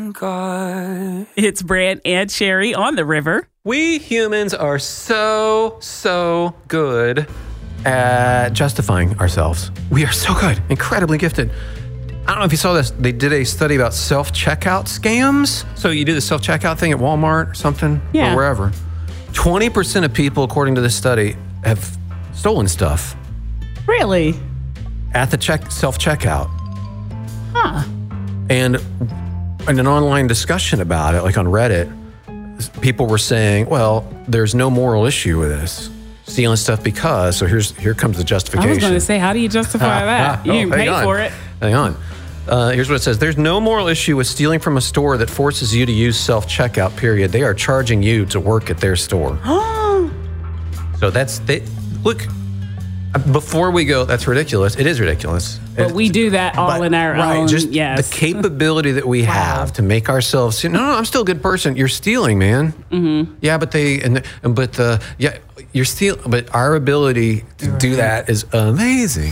God. It's Brant and Sherry on the river. We humans are so good at justifying ourselves. We are so good, incredibly gifted. I don't know if you saw this. They did a study about self-checkout scams. So you do the self-checkout thing at Walmart or something, or wherever. 20% of people, according to this study, have stolen stuff. Really? At the self-checkout. Huh. And in an online discussion about it, like on Reddit, people were saying, well, there's no moral issue with this. Stealing stuff because, so here comes the justification. I was going to say, how do you justify that? You didn't pay for it. Hang on. Here's what it says. There's no moral issue with stealing from a store that forces you to use self-checkout, period. They are charging you to work at their store. So look, before we go, that's ridiculous. It is ridiculous. But we do that all in our own. Just the capability that we have to make ourselves, no, I'm still a good person. You're stealing, man. Mm-hmm. Yeah, you're stealing. But our ability to do that is amazing.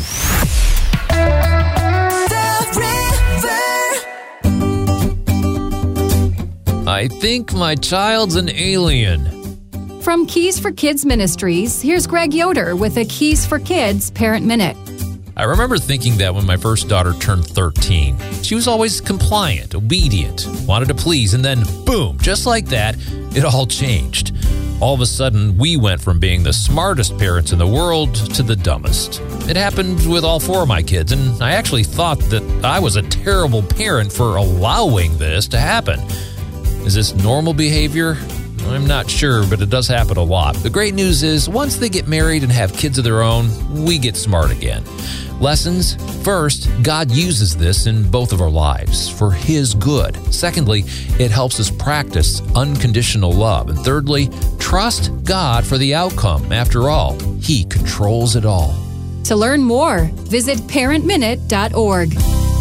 I think my child's an alien. From Keys for Kids Ministries, here's Greg Yoder with a Keys for Kids Parent Minute. I remember thinking that when my first daughter turned 13. She was always compliant, obedient, wanted to please, and then boom, just like that, it all changed. All of a sudden, we went from being the smartest parents in the world to the dumbest. It happened with all 4 of my kids, and I actually thought that I was a terrible parent for allowing this to happen. Is this normal behavior? I'm not sure, but it does happen a lot. The great news is, once they get married and have kids of their own, we get smart again. Lessons. First, God uses this in both of our lives for His good. Secondly, it helps us practice unconditional love. And thirdly, trust God for the outcome. After all, He controls it all. To learn more, visit parentminute.org.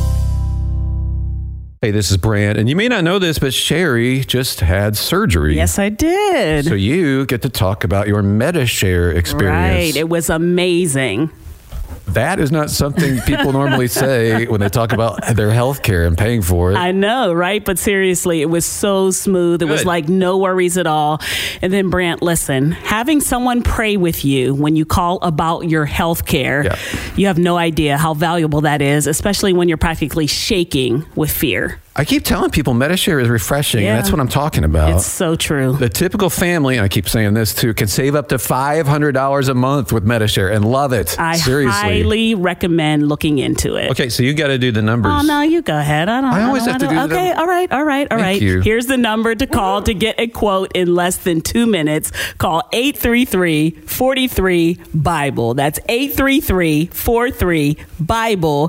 Hey, this is Brant, and you may not know this, but Sherry just had surgery. Yes, I did. So you get to talk about your Medi-Share experience. Right. It was amazing. That is not something people normally say when they talk about their health care and paying for it. I know, right? But seriously, it was so smooth. It was like no worries at all. And then, Brant, listen, having someone pray with you when you call about your health care, you have no idea how valuable that is, especially when you're practically shaking with fear. I keep telling people Medi-Share is refreshing, and that's what I'm talking about. It's so true. The typical family, and I keep saying this too, can save up to $500 a month with Medi-Share and love it. Seriously. I highly recommend looking into it. Okay, so you got to do the numbers. Oh, no, you go ahead. I always have to do Okay, all right. Thank you. Here's the number to call to get a quote in less than 2 minutes. Call 833-43-BIBLE. That's 833-43-BIBLE.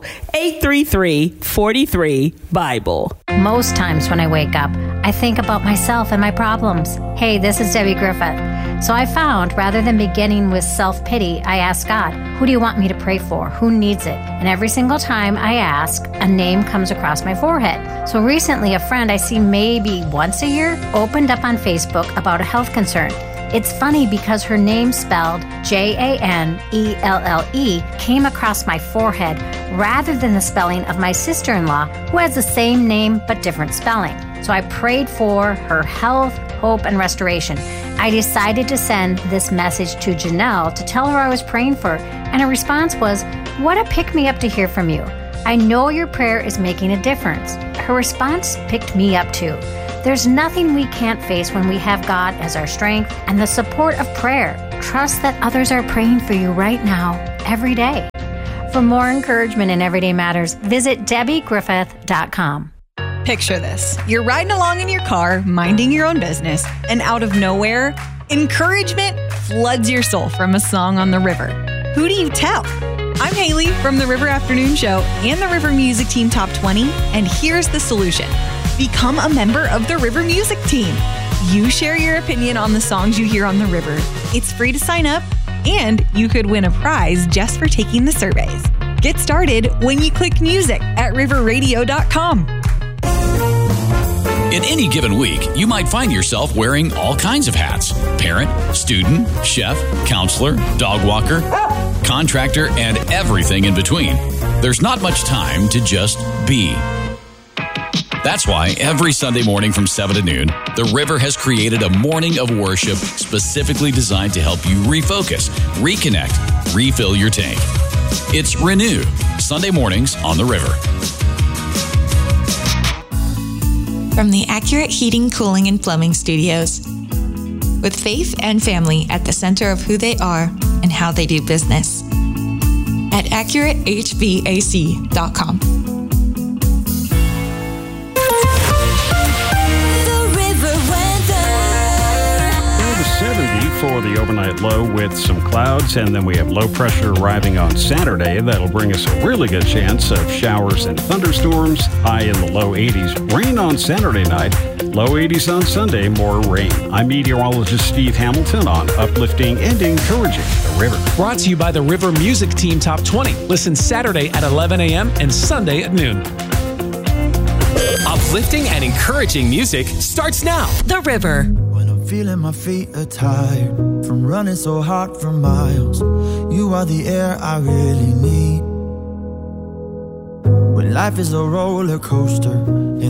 833-43-BIBLE. Most times when I wake up, I think about myself and my problems. Hey, this is Debbie Griffith. So I found, rather than beginning with self-pity, I asked God, who do you want me to pray for? Who needs it? And every single time I ask, a name comes across my forehead. So recently, a friend I see maybe once a year opened up on Facebook about a health concern. It's funny because her name spelled Janelle came across my forehead rather than the spelling of my sister-in-law, who has the same name but different spelling. So I prayed for her health, hope, and restoration. I decided to send this message to Janelle to tell her I was praying for her, and her response was, "What a pick-me-up to hear from you. I know your prayer is making a difference." Her response picked me up too. There's nothing we can't face when we have God as our strength and the support of prayer. Trust that others are praying for you right now, every day. For more encouragement in Everyday Matters, visit DebbieGriffith.com. Picture this. You're riding along in your car, minding your own business, and out of nowhere, encouragement floods your soul from a song on the river. Who do you tell? I'm Haley from the River Afternoon Show and the River Music Team Top 20, and here's the solution. Become a member of the River Music Team. You share your opinion on the songs you hear on the river. It's free to sign up, and you could win a prize just for taking the surveys. Get started when you click music at riverradio.com. In any given week, you might find yourself wearing all kinds of hats. Parent, student, chef, counselor, dog walker, contractor, and everything in between. There's not much time to just be. That's why every Sunday morning from 7 to noon, The River has created a morning of worship specifically designed to help you refocus, reconnect, refill your tank. It's Renew, Sunday mornings on The River. From the Accurate Heating, Cooling, and Plumbing Studios. With faith and family at the center of who they are and how they do business. At AccurateHVAC.com. For the overnight low with some clouds, and then we have low pressure arriving on Saturday. That'll bring us a really good chance of showers and thunderstorms, high in the low 80s. Rain on Saturday night, low 80s on Sunday, more rain. I'm meteorologist Steve Hamilton on Uplifting and Encouraging the River. Brought to you by the River Music Team Top 20. Listen Saturday at 11 a.m. and Sunday at noon. Uplifting and encouraging music starts now. The River. Feeling my feet are tired from running so hard for miles. You are the air I really need. When life is a roller coaster